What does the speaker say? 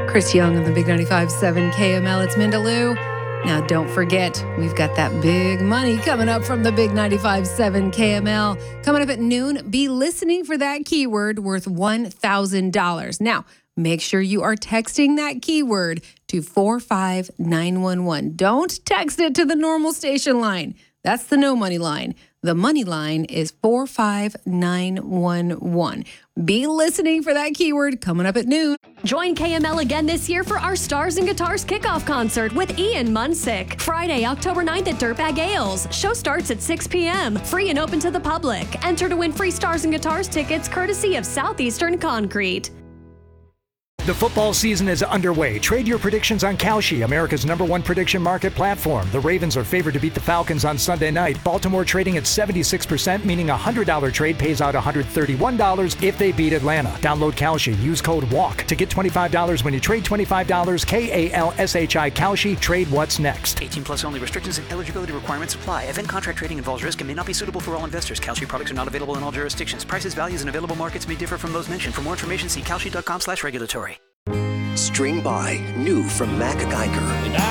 Chris Young on the Big 95.7 KML. It's Mindaloo. Now, don't forget, we've got that big money coming up from the Big 95.7 KML. Coming up at noon, be listening for that keyword worth $1,000. Now, make sure you are texting that keyword to 45911. Don't text it to the normal station line. That's the no money line. The money line is 45911. Be listening for that keyword coming up at noon. Join KML again this year for our Stars and Guitars kickoff concert with Ian Munsick. Friday, October 9th at Dirtbag Ales. Show starts at 6 p.m. Free and open to the public. Enter to win free Stars and Guitars tickets courtesy of Southeastern Concrete. The football season is underway. Trade your predictions on Kalshi, America's #1 prediction market platform. The Ravens are favored to beat the Falcons on Sunday night. Baltimore trading at 76%, meaning a $100 trade pays out $131 if they beat Atlanta. Download Kalshi. Use code WALK to get $25 when you trade $25. KALSHI Kalshi. Trade what's next. 18 plus only. Restrictions and eligibility requirements apply. Event contract trading involves risk and may not be suitable for all investors. Kalshi products are not available in all jurisdictions. Prices, values, and available markets may differ from those mentioned. For more information, see kalshi.com/regulatory. String by, new from Mac Geiger.